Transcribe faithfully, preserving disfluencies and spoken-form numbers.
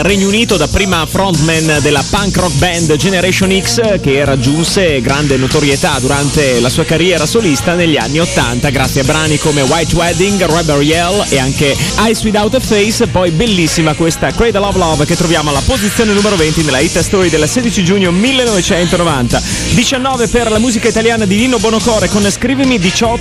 Regno Unito, dapprima frontman della punk rock band Generation X, che raggiunse grande notorietà durante la sua carriera solista negli anni ottanta grazie a brani come White Wedding, Rebel Yell e anche Eyes Without a Face. Poi bellissima questa Cradle of Love che troviamo alla posizione numero venti nella Hit Story del sedici giugno millenovecentonovanta. diciannove per la musica italiana di Nino Bonocore con Scrivimi, diciotto